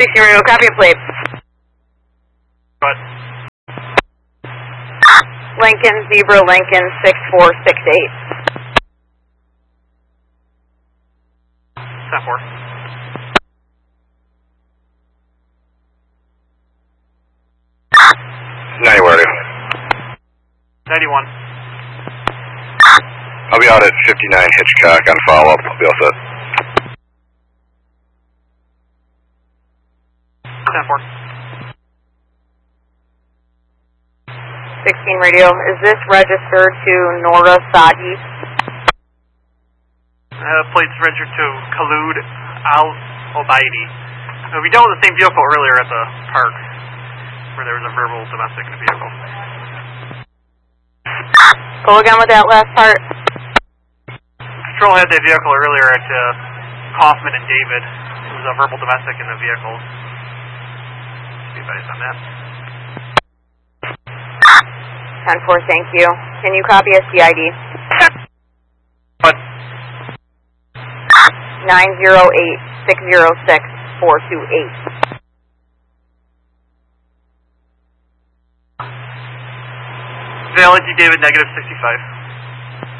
16 radio, copy a plate. What? Lincoln, Zebra, Lincoln, 6468. 10-4. Where are you? 91. I'll be out at 59 Hitchcock on follow-up. I'll be all set. 10-4. 16 radio, is this registered to Nora Sagi? Plates registered to Khalud Al-Obaidi. We dealt with the same vehicle earlier at the park, where there was a verbal domestic in the vehicle. Go again with that last part. Patrol had that vehicle earlier at Kaufman and David. There was a verbal domestic in the vehicle. Just be advised on that. 10-4, thank you. Can you copy a CID? What? 908-606-428. Valid, David, negative 65.